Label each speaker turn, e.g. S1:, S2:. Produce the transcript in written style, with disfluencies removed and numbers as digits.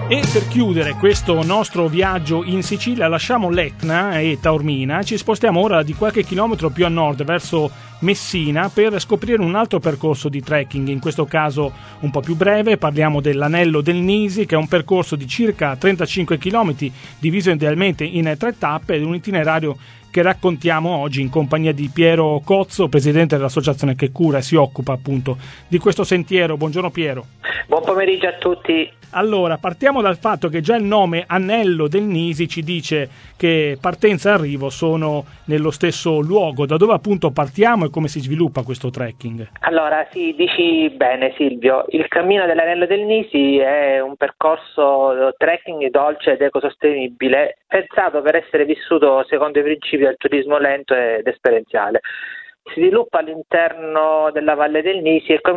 S1: E per chiudere questo nostro viaggio in Sicilia lasciamo l'Etna e Taormina, ci spostiamo ora di qualche chilometro più a nord verso Messina per scoprire un altro percorso di trekking, in questo caso un po' più breve. Parliamo dell'Anello del Nisi, che è un percorso di circa 35 km diviso idealmente in 3 tappe ed un itinerario che raccontiamo oggi in compagnia di Piero Cozzo, presidente dell'associazione che cura e si occupa appunto di questo sentiero. Buongiorno Piero.
S2: Buon pomeriggio a tutti.
S1: Allora, partiamo dal fatto che già il nome Anello del Nisi ci dice che partenza e arrivo sono nello stesso luogo. Da dove appunto partiamo e come si sviluppa questo trekking?
S2: Allora, sì, dici bene Silvio, il cammino dell'Anello del Nisi è un percorso trekking dolce ed ecosostenibile, pensato per essere vissuto secondo i principi del turismo lento ed esperienziale. Si sviluppa all'interno della Valle del Nisi e